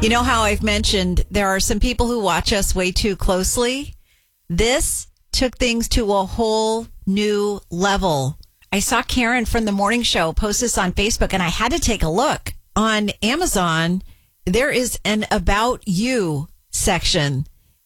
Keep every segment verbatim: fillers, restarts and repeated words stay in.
You know how I've mentioned there are some people who watch us way too closely? This took things to a whole new level. I saw Karen from the morning show post this on Facebook, and I had to take a look. On Amazon, there is an About You section,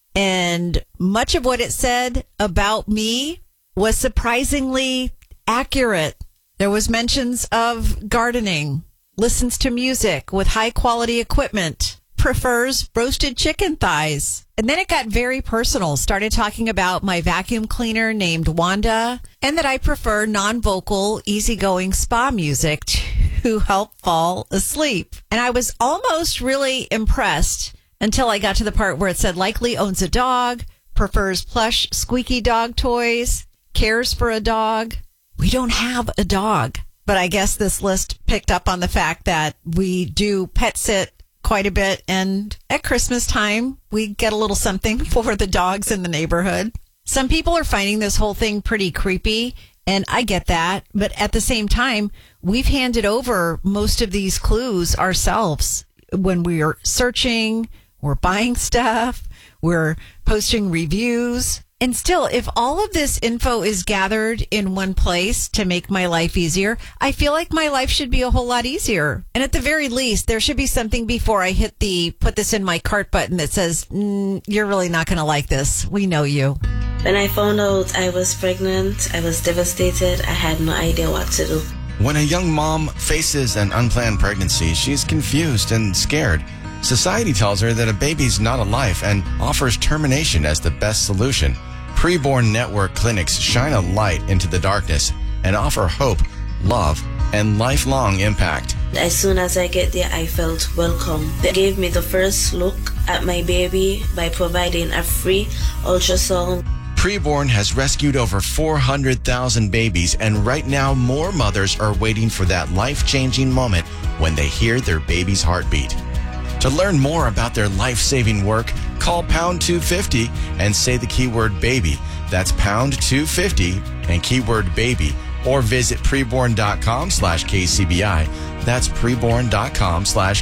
and much of what it said about me was surprisingly accurate. There was mentions of gardening, listens to music with high quality equipment, prefers roasted chicken thighs. And then it got very personal, started talking about my vacuum cleaner named Wanda, and that I prefer non-vocal, easygoing spa music to help fall asleep. And I was almost really impressed until I got to the part where it said likely owns a dog, prefers plush, squeaky dog toys, cares for a dog. We don't have a dog, but I guess this list picked up on the fact that we do pet sit quite a bit, and at Christmas time, we get a little something for the dogs in the neighborhood. Some people are finding this whole thing pretty creepy, and I get that, but at the same time, we've handed over most of these clues ourselves. When we're searching, we're buying stuff, we're posting reviews. And still, if all of this info is gathered in one place to make my life easier, I feel like my life should be a whole lot easier. And at the very least, there should be something before I hit the put this in my cart button that says, mm, you're really not going to like this. We know you. When I found out I was pregnant, I was devastated. I had no idea what to do. When a young mom faces an unplanned pregnancy, she's confused and scared. Society tells her that a baby's not a life and offers termination as the best solution. Preborn Network clinics shine a light into the darkness and offer hope, love, and lifelong impact. As soon as I get there, I felt welcome. They gave me the first look at my baby by providing a free ultrasound. Preborn has rescued over four hundred thousand babies, and right now more mothers are waiting for that life-changing moment when they hear their baby's heartbeat. To learn more about their life-saving work, call pound two fifty and say the keyword baby. That's pound two fifty and keyword baby. Or visit preborn.com slash KCBI. That's preborn.com slash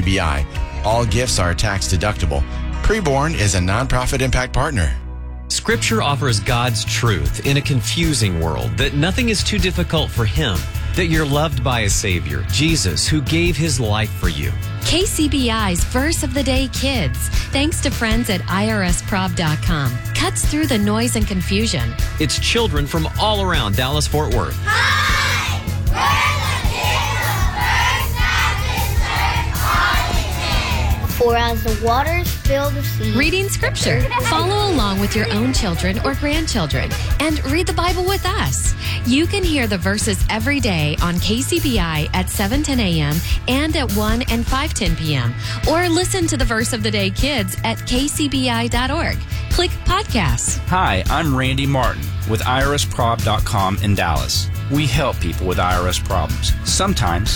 KCBI. All gifts are tax deductible. Preborn is a nonprofit impact partner. Scripture offers God's truth in a confusing world, that nothing is too difficult for Him, that you're loved by a Savior, Jesus, who gave His life for you. K C B I's Verse of the Day Kids, thanks to friends at I R S prob dot com, cuts through the noise and confusion. It's children from all around Dallas-Fort Worth. Hi! We're the kids of First Baptist Church Arlington. For as the waters fill the sea. Reading Scripture. Follow along with your own children or grandchildren and read the Bible with us. You can hear the verses every day on K C B I at seven ten a.m. and at one and five ten p.m. Or listen to the Verse of the Day Kids at k c b i dot org. Click Podcasts. Hi, I'm Randy Martin with I R S prob dot com in Dallas. We help people with I R S problems. Sometimes